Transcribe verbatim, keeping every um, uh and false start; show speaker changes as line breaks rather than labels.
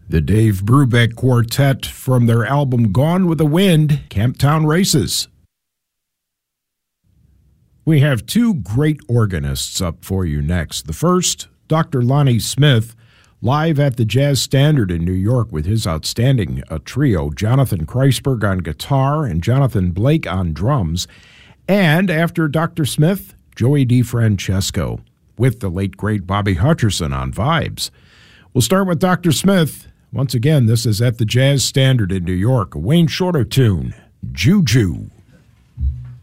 The Dave Brubeck Quartet from their album Gone with the Wind, Camptown Races. We have two great organists up for you next. The first, Doctor Lonnie Smith, live at the Jazz Standard in New York with his outstanding uh, trio, Jonathan Kreisberg on guitar and Jonathan Blake on drums. And after Doctor Smith, Joey DeFrancesco with the late, great Bobby Hutcherson on vibes. We'll start with Doctor Smith. Once again, this is at the Jazz Standard in New York, a Wayne Shorter tune, Juju.